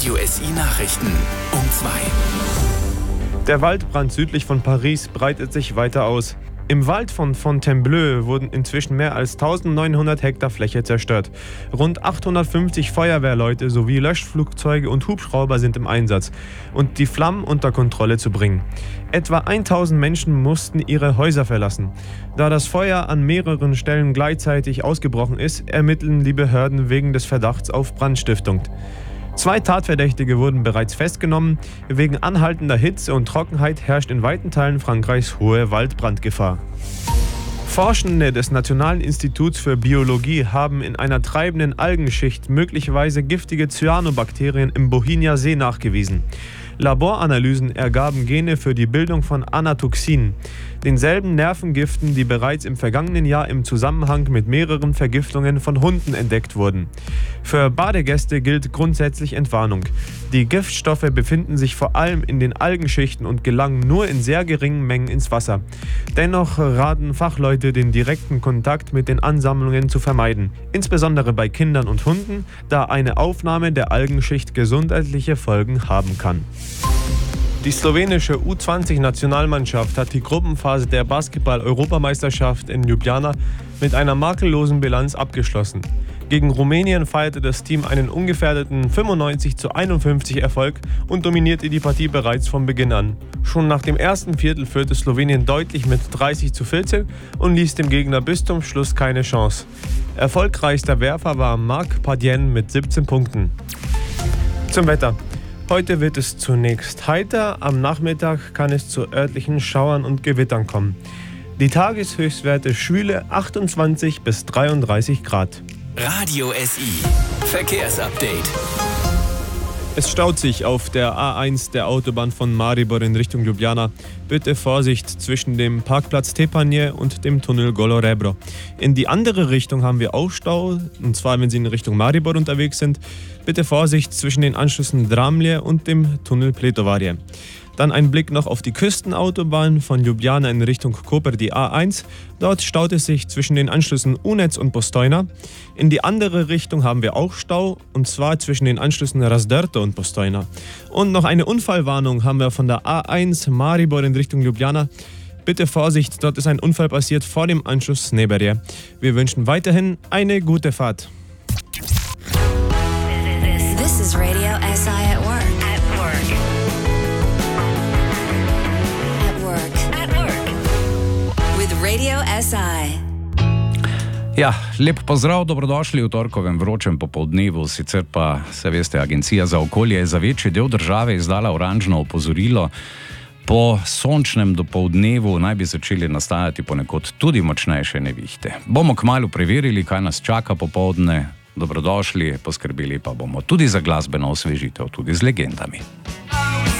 Radio SI Nachrichten um 2. Der Waldbrand südlich von Paris breitet sich weiter aus. Im Wald von Fontainebleau wurden inzwischen mehr als 1900 Hektar Fläche zerstört. Rund 850 Feuerwehrleute sowie Löschflugzeuge und Hubschrauber sind im Einsatz, um die Flammen unter Kontrolle zu bringen. Etwa 1000 Menschen mussten ihre Häuser verlassen. Da das Feuer an mehreren Stellen gleichzeitig ausgebrochen ist, ermitteln die Behörden wegen des Verdachts auf Brandstiftung. 2 Tatverdächtige wurden bereits festgenommen. Wegen anhaltender Hitze und Trockenheit herrscht in weiten Teilen Frankreichs hohe Waldbrandgefahr. Forschende des Nationalen Instituts für Biologie haben in einer treibenden Algenschicht möglicherweise giftige Cyanobakterien im Bohiner See nachgewiesen. Laboranalysen ergaben Gene für die Bildung von Anatoxin, denselben Nervengiften, die bereits im vergangenen Jahr im Zusammenhang mit mehreren Vergiftungen von Hunden entdeckt wurden. Für Badegäste gilt grundsätzlich Entwarnung. Die Giftstoffe befinden sich vor allem in den Algenschichten und gelangen nur in sehr geringen Mengen ins Wasser. Dennoch raten Fachleute, den direkten Kontakt mit den Ansammlungen zu vermeiden, insbesondere bei Kindern und Hunden, da eine Aufnahme der Algenschicht gesundheitliche Folgen haben kann. Die slowenische U20-Nationalmannschaft hat die Gruppenphase der Basketball-Europameisterschaft in Ljubljana mit einer makellosen Bilanz abgeschlossen. Gegen Rumänien feierte das Team einen ungefährdeten 95:51 Erfolg und dominierte die Partie bereits von Beginn an. Schon nach dem ersten Viertel führte Slowenien deutlich mit 30:14 und ließ dem Gegner bis zum Schluss keine Chance. Erfolgreichster Werfer war Marc Padien mit 17 Punkten. Zum Wetter. Heute wird es zunächst heiter, am Nachmittag kann es zu örtlichen Schauern und Gewittern kommen. Die Tageshöchstwerte schwüle 28 bis 33 Grad. Radio SI Verkehrsupdate. Es staut sich auf der A1 der Autobahn von Maribor in Richtung Ljubljana. Bitte Vorsicht zwischen dem Parkplatz Tepanje und dem Tunnel Golo Rebro. In die andere Richtung haben wir auch Stau, und zwar wenn Sie in Richtung Maribor unterwegs sind. Bitte Vorsicht zwischen den Anschlüssen Dramlje und dem Tunnel Pletovarje. Dann ein Blick noch auf die Küstenautobahn von Ljubljana in Richtung Koper, die A1. Dort staut es sich zwischen den Anschlüssen Unec und Postojna. In die andere Richtung haben wir auch Stau, und zwar zwischen den Anschlüssen Razdrto und Postojna. Und noch eine Unfallwarnung haben wir von der A1 Maribor in Richtung Ljubljana. Bitte Vorsicht, dort ist ein Unfall passiert vor dem Anschluss Sneberje. Wir wünschen weiterhin eine gute Fahrt. This is Radio SI at work. Radio SI. Ja, lep pozdrav, dobrodošli v torkovem vročem popoldnevu. Sicer pa, se veste, Agencija za okolje je za večji del države izdala oranžno opozorilo. Po sončnem dopoldnevu naj bi začeli nastajati ponekod tudi močnejše nevihte. Bomo kmalu preverili, kaj nas čaka popoldne. Dobrodošli, poskrbeli pa bomo tudi za glasbeno osvežitev, tudi z legendami.